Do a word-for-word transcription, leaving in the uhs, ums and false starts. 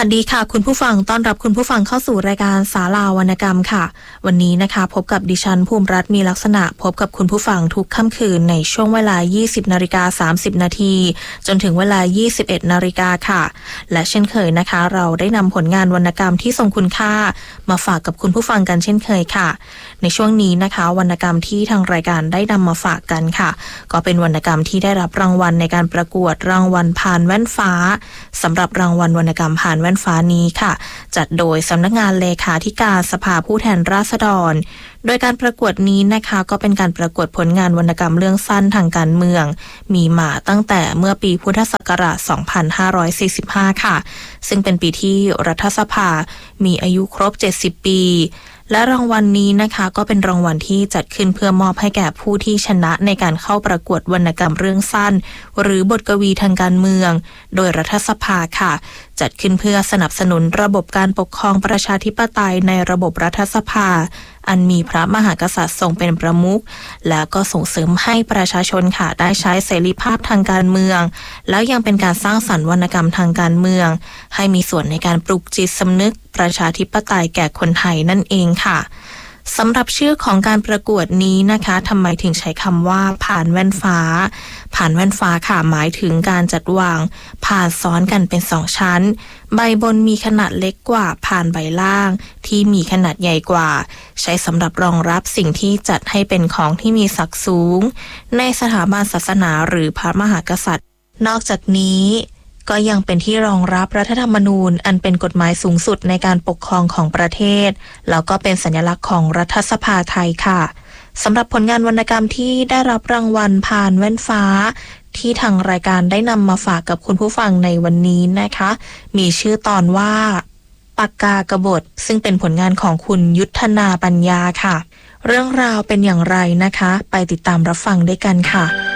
วัสดีค่ะคุณผู้ฟังต้อนรับคุณผู้ฟังเข้าสู่รายการศาลาวรรณกรรมค่ะวันนี้นะคะพบกับดิฉันภูมิรัตน์มีลักษณะพบกับคุณผู้ฟังทุกค่ำคืนในช่วงเวลา ยี่สิบนาฬิกาสามสิบนาทีจนถึงเวลา ยี่สิบเอ็ดนาฬิกาค่ะและเช่นเคยนะคะเราได้นำผลงานวรรณกรรมที่ทรงคุณค่ามาฝากกับคุณผู้ฟังกันเช่นเคยค่ะในช่วงนี้นะคะวรรณกรรมที่ทางรายการได้นำมาฝากกันค่ะก็เป็นวรรณกรรมที่ได้รับรางวัลในการประกวดรางวัลผ่านแว่นฟ้าสำหรับรางวัลวรรณกรรมผ่านแว่นฟ้านี้ค่ะจัดโดยสำนักงานเลขาธิการสภาผู้แทนราษฎรโดยการประกวดนี้นะคะก็เป็นการประกวดผลงานวรรณกรรมเรื่องสั้นทางการเมืองมีมาตั้งแต่เมื่อปีพุทธศักราชสองพันห้าร้อยสี่สิบห้าค่ะซึ่งเป็นปีที่รัฐสภามีอายุครบเจ็ดสิบปีและรางวัลนี้นะคะก็เป็นรางวัลที่จัดขึ้นเพื่อมอบให้แก่ผู้ที่ชนะในการเข้าประกวดวรรณกรรมเรื่องสั้นหรือบทกวีทางการเมืองโดยรัฐสภาค่ะจัดขึ้นเพื่อสนับสนุนระบบการปกครองประชาธิปไตยในระบบรัฐสภาอันมีพระมหากษัตริย์ทรงเป็นประมุขและก็ส่งเสริมให้ประชาชนค่ะได้ใช้เสรีภาพทางการเมืองแล้วยังเป็นการสร้างสรรค์วรรณกรรมทางการเมืองให้มีส่วนในการปลุกจิตสำนึกประชาธิปไตยแก่คนไทยนั่นเองค่ะสำหรับชื่อของการประกวดนี้นะคะทำไมถึงใช้คำว่าผ่านแว่นฟ้าผ่านแว่นฟ้าค่ะหมายถึงการจัดวางผ่านซ้อนกันเป็นสองชั้นใบบนมีขนาดเล็กกว่าผ่านใบล่างที่มีขนาดใหญ่กว่าใช้สำหรับรองรับสิ่งที่จัดให้เป็นของที่มีศักดิ์สูงในสถาบันศาสนาหรือพระมหากษัตริย์นอกจากนี้ก็ยังเป็นที่รองรับรัฐธรรมนูญอันเป็นกฎหมายสูงสุดในการปกครองของประเทศแล้วก็เป็นสัญลักษณ์ของรัฐสภาไทยค่ะสำหรับผลงานวรรณกรรมที่ได้รับรางวัลผ่านแว่นฟ้าที่ทางรายการได้นำมาฝากกับคุณผู้ฟังในวันนี้นะคะมีชื่อตอนว่าปากกากบฏซึ่งเป็นผลงานของคุณยุทธนาปัญญาค่ะเรื่องราวเป็นอย่างไรนะคะไปติดตามรับฟังด้วยกันค่ะ